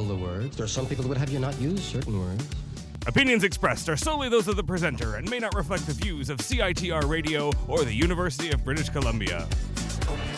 all the words. There are some people that would have you not use certain words. Opinions expressed are solely those of the presenter and may not reflect the views of CITR Radio or the University of British Columbia.